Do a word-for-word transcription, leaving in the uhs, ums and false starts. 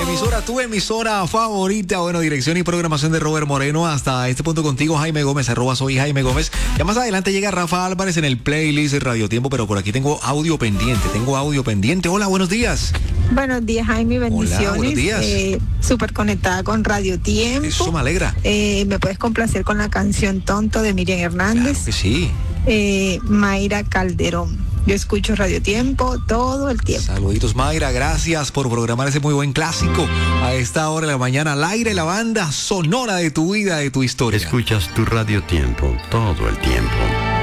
Emisora, tu emisora favorita. Bueno, dirección y programación de Robert Moreno. Hasta este punto contigo, Jaime Gómez, arroba soy Jaime Gómez. Ya más adelante llega Rafa Álvarez en el playlist de Radio Tiempo, pero por aquí tengo audio pendiente, tengo audio pendiente. Hola, buenos días. Buenos días, Jaime, bendiciones. Hola, buenos días. Eh, Súper conectada con Radio Tiempo. Eso me alegra. Eh, me puedes complacer con la canción Tonto de Miriam Hernández. Claro que sí. Eh, Mayra Calderón. Yo escucho Radio Tiempo todo el tiempo. Saluditos, Mayra, gracias por programar ese muy buen clásico a esta hora de la mañana, al aire, la banda sonora de tu vida, de tu historia. Escuchas tu Radio Tiempo todo el tiempo.